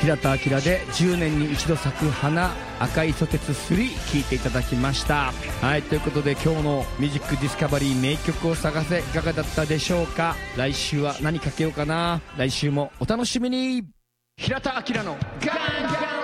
平田明で10年に一度咲く花、赤いソテツ3聴いていただきました。はい、ということで今日のミュージックディスカバリー名曲を探せいかがだったでしょうか。来週は何かけようかな。来週もお楽しみに。平田明のガンガン